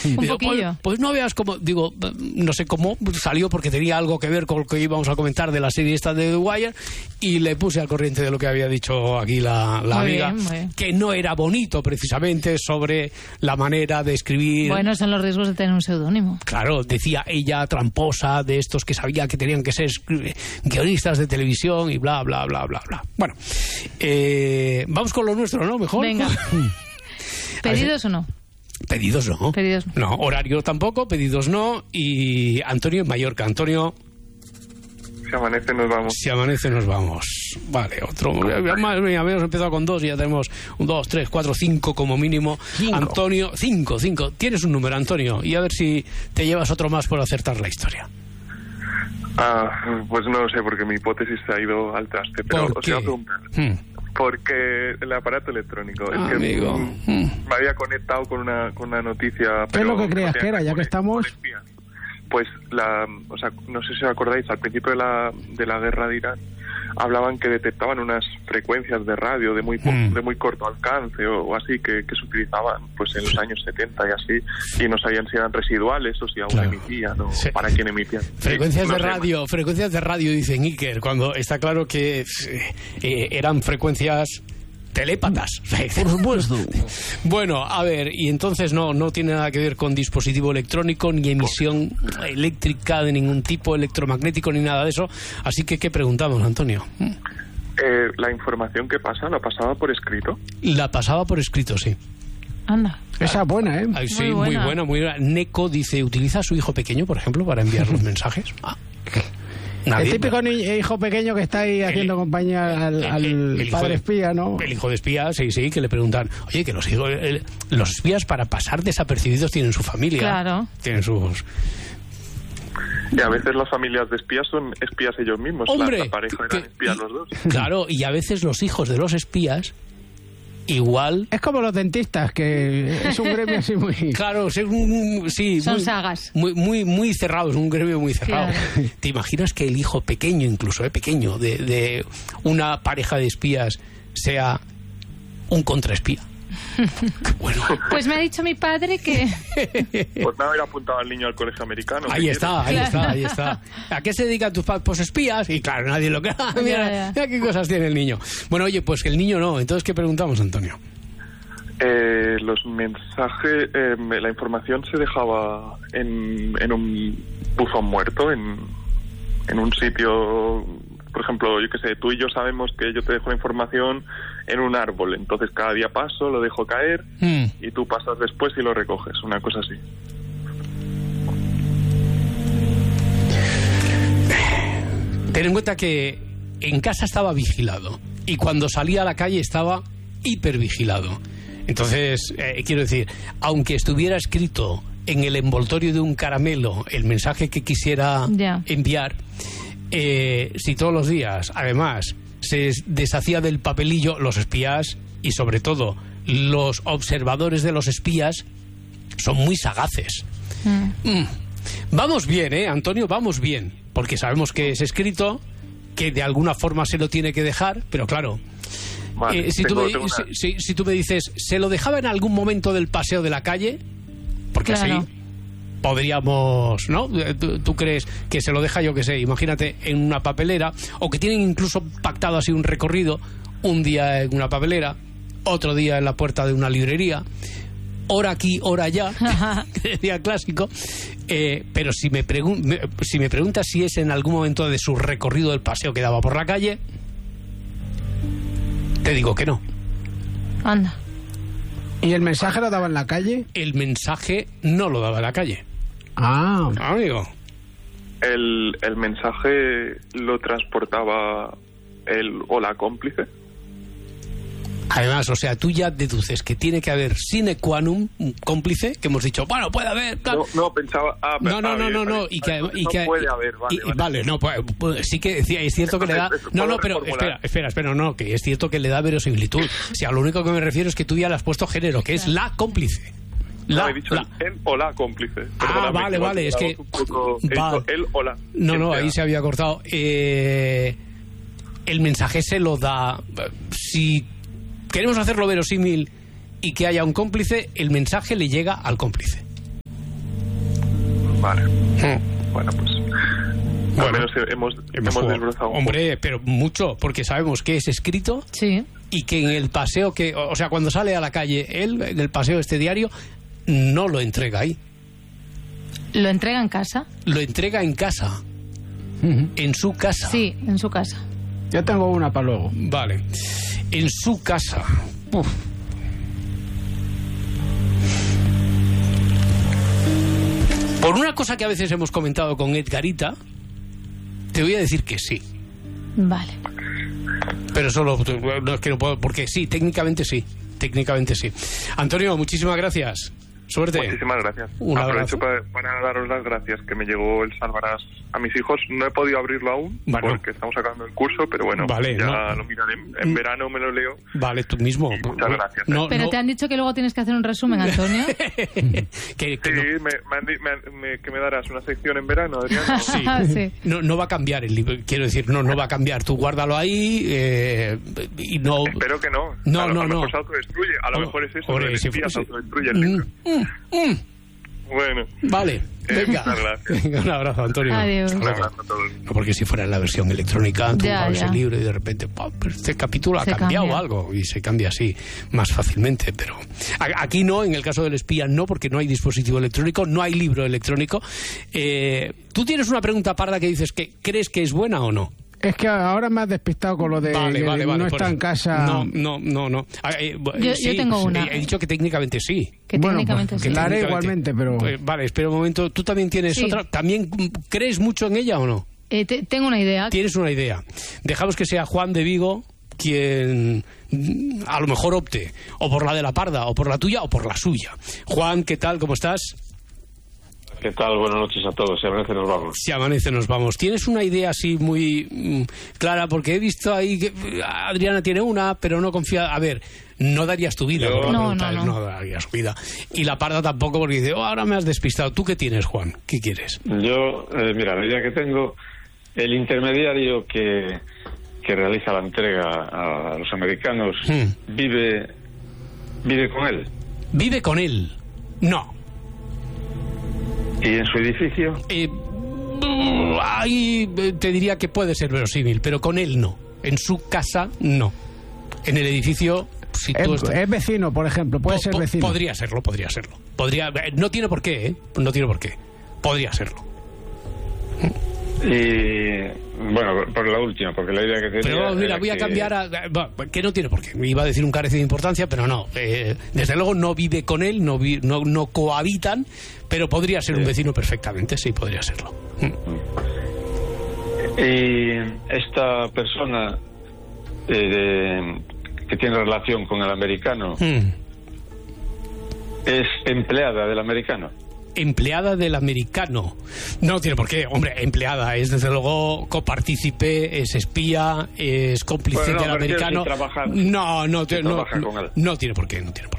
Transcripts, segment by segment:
Un poquillo. Pues no veas cómo, digo, no sé cómo salió, porque tenía algo que ver con lo que íbamos a comentar de la serie esta de The Wire, y le puse al corriente de lo que había dicho aquí la amiga, bien. Que no era bonito precisamente sobre la manera de escribir. Bueno, son los riesgos de tener un seudónimo. Claro, decía ella, tramposa, de estos que sabía que tenían que ser guionistas de televisión y bla, bla, bla, bla, bla. Bueno, vamos con lo nuestro, ¿no? Mejor. Venga. ¿Pedidos o no? Pedidos no. Pedidos no. No, horario tampoco, pedidos no. Y Antonio en Mallorca. Antonio... Si amanece nos vamos. Si amanece nos vamos. Vale, otro. Habíamos empezado con 2 y ya tenemos 1, 2, 3, 4, 5 como mínimo. 5. Antonio, 5. Tienes un número, Antonio, y a ver si te llevas otro más por acertar la historia. Pues no lo sé, porque mi hipótesis se ha ido al traste. Pero ¿Por os qué? iba a preguntar. Porque el aparato electrónico. Es que amigo. me había conectado con una noticia. ¿Qué es lo que creías que era, ya que estamos? Pues o sea, no sé si os acordáis, al principio de la guerra de Irán hablaban que detectaban unas frecuencias de radio de muy corto alcance o así que se utilizaban pues en los años 70 y así, y no sabían si eran residuales o si aún emitían o para quién emitían. Frecuencias de radio, dice Iker, cuando está claro que eran frecuencias telépatas. Por supuesto. Bueno, a ver, y entonces no tiene nada que ver con dispositivo electrónico, ni emisión eléctrica de ningún tipo, electromagnético, ni nada de eso. Así que, ¿qué preguntamos, Antonio? La información que pasa, ¿la pasaba por escrito? La pasaba por escrito, sí. Anda. Esa es buena, ¿eh? Ay, sí, muy buena. Neko dice, ¿utiliza a su hijo pequeño, por ejemplo, para enviar los mensajes? El típico hijo pequeño que está ahí haciendo compañía al padre espía, ¿no? El hijo de espía, sí, que le preguntan, oye, que los espías para pasar desapercibidos tienen su familia. Claro. Tienen sus... Y a veces las familias de espías son espías ellos mismos. Hombre, la pareja eran espías los dos. Claro, y a veces los hijos de los espías... Igual... Es como los dentistas, que es un gremio así muy... Claro, sí. Son sagas. Muy cerrado, es un gremio muy cerrado. Claro. ¿Te imaginas que el hijo pequeño, incluso pequeño, de una pareja de espías sea un contraespía? Bueno. Pues me ha dicho mi padre que... Pues me haber apuntado al niño al colegio americano. Ahí está. ¿A qué se dedican tus padres? Pues espías. Y claro, nadie lo cree. Mira qué cosas tiene el niño. Bueno, oye, pues que el niño no. Entonces, ¿qué preguntamos, Antonio? Los mensajes, la información se dejaba en un buzón muerto, en un sitio... Por ejemplo, yo qué sé, tú y yo sabemos que yo te dejo la información en un árbol, entonces cada día paso, lo dejo caer y tú pasas después y lo recoges, una cosa así. Ten en cuenta que en casa estaba vigilado y cuando salía a la calle estaba hipervigilado. Entonces, quiero decir, aunque estuviera escrito en el envoltorio de un caramelo el mensaje que quisiera enviar... si todos los días, además, se deshacía del papelillo, los espías y sobre todo los observadores de los espías son muy sagaces. Vamos bien, Antonio, vamos bien, porque sabemos que es escrito, que de alguna forma se lo tiene que dejar, pero claro, vale, si tú me dices, ¿se lo dejaba en algún momento del paseo de la calle? Porque claro. así... podríamos, ¿no? ¿Tú crees que se lo deja, yo qué sé, imagínate, en una papelera, o que tienen incluso pactado así un recorrido, un día en una papelera, otro día en la puerta de una librería, hora aquí, hora allá, que decía clásico, pero si me preguntas si es en algún momento de su recorrido del paseo que daba por la calle, te digo que no. Anda. ¿Y el mensaje lo daba en la calle? El mensaje no lo daba en la calle. Amigo. El mensaje lo transportaba él o la cómplice. Además, o sea, tú ya deduces que tiene que haber sine qua non un cómplice, que hemos dicho, bueno, puede haber... Claro. No, pensaba... No, y que puede haber, vale, no, pues, sí que es cierto que le da... No, pero espera, no, que es cierto que le da verosimilitud. O sea, lo único que me refiero es que tú ya le has puesto género, que es la cómplice. He dicho él o la cómplice. Vale, es que... He dicho él o la... No, ahí se había cortado. El mensaje se lo da... Si queremos hacerlo verosímil y que haya un cómplice, el mensaje le llega al cómplice. Vale. Bueno, pues... Al menos hemos desbrozado. Hombre, pero mucho, porque sabemos que es escrito. Sí. Y que en el paseo o sea, cuando sale a la calle él, en el paseo diario, no lo entrega ahí. ¿Lo entrega en casa? Lo entrega en casa. En su casa. Sí, en su casa. Yo tengo una para luego. Vale. En su casa. Uf. Por una cosa que a veces hemos comentado con Edgarita, te voy a decir que sí. Vale. Pero solo, no es que no puedo, porque sí, técnicamente sí. Antonio, muchísimas gracias. Suerte. Muchísimas gracias. Un aprovecho para daros las gracias, que me llegó el Salvarás a mis hijos. No he podido abrirlo aún, porque estamos sacando el curso, pero bueno, vale, lo miraré. En verano me lo leo. Vale, tú mismo. Muchas gracias. Pero te han dicho que luego tienes que hacer un resumen, Antonio. Que me darás una sección en verano, Adrián. Sí. No va a cambiar el libro, quiero decir, no va a cambiar. Tú guárdalo ahí y no... Espero que no. A lo mejor se autodestruye. A lo mejor es eso, el espía se autodestruye el libro. Bueno. Vale. Venga. Venga, un abrazo, Antonio. Adiós. Un abrazo a todos. No, porque si fuera en la versión electrónica, tú abres el libro y de repente, pero este capítulo ha cambiado algo y se cambia así más fácilmente. Pero aquí no, en el caso del espía no, porque no hay dispositivo electrónico, no hay libro electrónico. ¿Tú tienes una pregunta parda que dices que crees que es buena o no? Es que ahora me has despistado con lo de no está en casa. No. Yo tengo una. He dicho que técnicamente sí. Que técnicamente sí. La haré igualmente, pero... Vale, espera un momento. ¿Tú también tienes otra? ¿También crees mucho en ella o no? Tengo una idea. Tienes una idea. Dejamos que sea Juan de Vigo quien a lo mejor opte o por la de la parda, o por la tuya, o por la suya. Juan, ¿qué tal? ¿Cómo estás? ¿Qué tal? Buenas noches a todos. Si amanece nos vamos. Si amanece nos vamos. ¿Tienes una idea así muy clara? Porque he visto ahí que Adriana tiene una, pero no confía... A ver, no darías tu vida. No darías tu vida. Y la parda tampoco, porque dice, ahora me has despistado. ¿Tú qué tienes, Juan? ¿Qué quieres? Yo, mira, la idea que tengo, el intermediario que realiza la entrega a los americanos vive con él. ¿Vive con él? No. ¿Y en su edificio? Ahí te diría que puede ser verosímil, pero con él no. En su casa no. En el edificio... Si tú es vecino, por ejemplo, puede ser vecino. Podría serlo. No tiene por qué, ¿eh? No tiene por qué. Podría serlo. Y bueno, por la última, porque la idea que tenía... Pero mira, voy a cambiar a... que no tiene por qué. Me iba a decir un carece de importancia, pero no. Desde luego no vive con él, no cohabitan, pero podría ser un vecino perfectamente, sí, podría serlo. Y esta persona que tiene relación con el americano es empleada del americano. Empleada del americano. No tiene por qué, hombre, empleada es desde luego copartícipe, es espía, es cómplice del americano. No tiene por qué.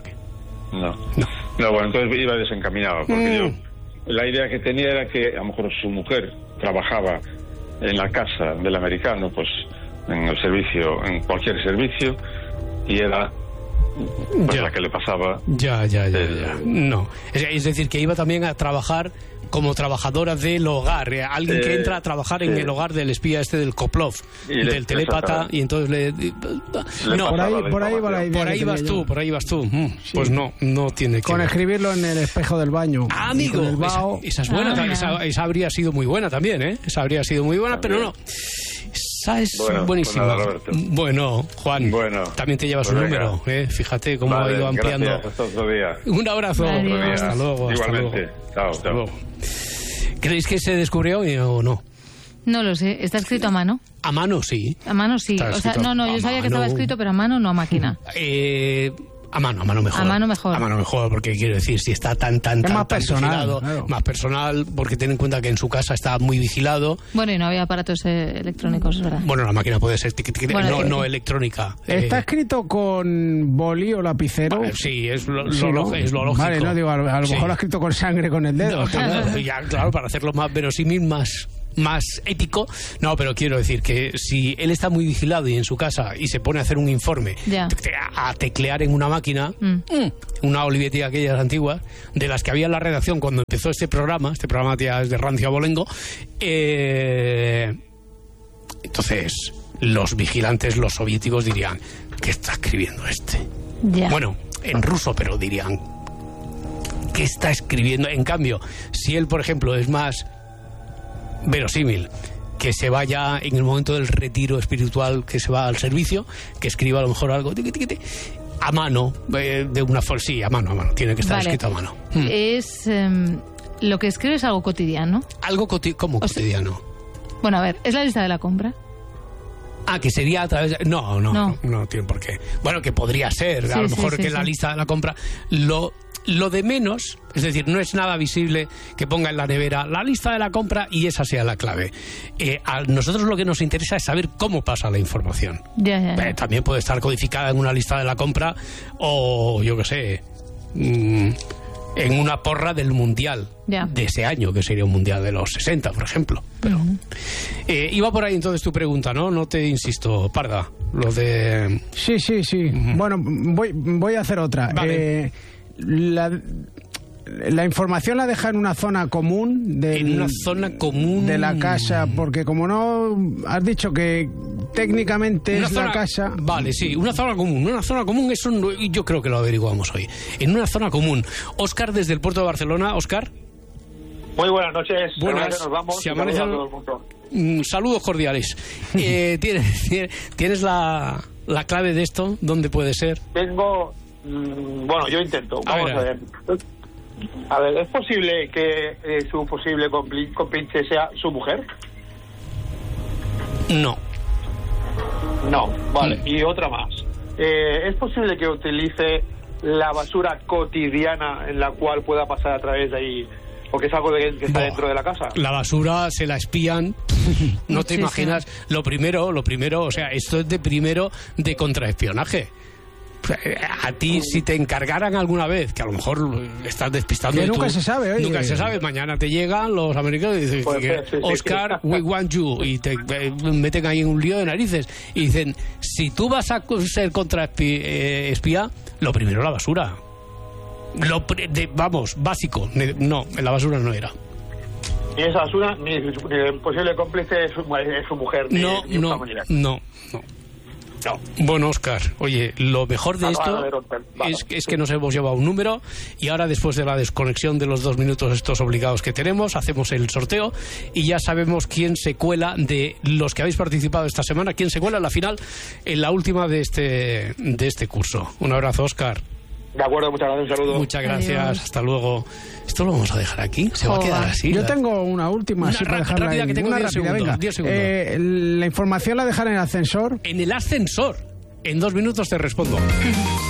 No, bueno, entonces iba desencaminado, porque yo la idea que tenía era que a lo mejor su mujer trabajaba en la casa del americano, pues en el servicio, en cualquier servicio, y era la que le pasaba. Ya. No. Es decir, que iba también a trabajar como trabajadora del hogar. Alguien que entra a trabajar en el hogar del espía del Koplov, del telépata, y entonces no, por ahí va la idea. Por ahí vas tú. Pues no tiene que... Con escribirlo en el espejo del baño. Amigo, esa es buena. Esa habría sido muy buena también, ¿eh? Esa habría sido muy buena, pero no. Esa es buenísima. Bueno, Juan, también te llevas un número, ¿eh? Fíjate cómo ha ido ampliando. Gracias, hasta otro día. Un abrazo. Hasta luego. Igualmente. Chao. Luego. ¿Creéis que se descubrió o no? No lo sé. ¿Está escrito a mano? A mano sí. A mano sí. O sea, yo sabía que estaba escrito, pero a mano no a máquina. A mano mejor. A mano mejor. A mano mejor, porque quiero decir, si está tan más personal, vigilado, claro. Más personal, porque ten en cuenta que en su casa está muy vigilado. Bueno, y no había aparatos electrónicos, ¿verdad? Bueno, la máquina puede ser no electrónica. ¿Está escrito con boli o lapicero? Sí, es lo lógico. Vale, no digo, a lo mejor lo ha escrito con sangre con el dedo. Ya, claro, para hacerlo más verosímil, más más épico. No, pero quiero decir que si él está muy vigilado y en su casa y se pone a hacer un informe, a teclear en una máquina, una Olivetti aquellas antiguas, de las que había en la redacción cuando empezó este programa ya es de rancio abolengo, entonces los vigilantes, los soviéticos dirían, ¿qué está escribiendo este? Bueno, en ruso, pero dirían, ¿qué está escribiendo? En cambio, si él, por ejemplo, es más verosímil que se vaya en el momento del retiro espiritual, que se va al servicio, que escriba a lo mejor algo a mano, de una forma, sí, a mano, tiene que estar escrito a mano. Es lo que escribe es algo cotidiano. Algo ¿cómo cotidiano? Bueno, a ver, ¿es la lista de la compra? Que sería a través de... No tiene por qué. Bueno, que podría ser, a lo mejor que la lista de la compra lo de menos, es decir, no es nada visible que ponga en la nevera la lista de la compra y esa sea la clave. A nosotros lo que nos interesa es saber cómo pasa la información. También puede estar codificada en una lista de la compra o, yo qué sé, en una porra del mundial de ese año, que sería un mundial de los 60, por ejemplo. Pero iba por ahí entonces tu pregunta, ¿no? No te insisto, Parda, lo de... Sí. Bueno, voy a hacer otra. Vale. La información la deja en una zona común en una zona común de la casa, porque como no has dicho que técnicamente es la casa. Vale, sí, una zona común, eso yo creo que lo averiguamos hoy. En una zona común. Óscar, desde el puerto de Barcelona. Óscar. Muy buenas noches. Buenas. Nos vamos. Se amanece a todo el mundo. Saludos cordiales. ¿Tienes la clave de esto? ¿Dónde puede ser? Tengo... bueno, yo intento. Vamos a ver. A ver, ¿es posible que su posible cómplice sea su mujer? No. No, vale. Y otra más. ¿Es posible que utilice la basura cotidiana en la cual pueda pasar a través de ahí? Porque es algo que está dentro de la casa. La basura se la espían. No te imaginas. Lo primero, o sea, esto es de contraespionaje. A ti, si te encargaran alguna vez, que a lo mejor estás despistando... Que nunca se sabe, oye. Nunca se sabe. Mañana te llegan los americanos y dicen, Oscar, we want you. Y te meten ahí en un lío de narices. Y dicen, si tú vas a ser contraespía, lo primero la basura. Vamos, básico. No, en la basura no era. Ni esa basura, ni el posible cómplice es su mujer. No. Bueno, Óscar, oye, lo mejor de esto es que nos hemos llevado un número y ahora, después de la desconexión de los 2 minutos estos obligados que tenemos, hacemos el sorteo y ya sabemos quién se cuela de los que habéis participado esta semana, quién se cuela en la final, en la última de este curso. Un abrazo, Óscar. De acuerdo, muchas gracias, un saludo. Muchas gracias, adiós. Hasta luego. ¿Esto lo vamos a dejar aquí? ¿Se va a quedar así? Yo tengo una última, así para dejarla rápida, que tengo una 10 rápida, segundos, venga. 10 segundos. La información la dejan en el ascensor. En el ascensor. En 2 minutos te respondo.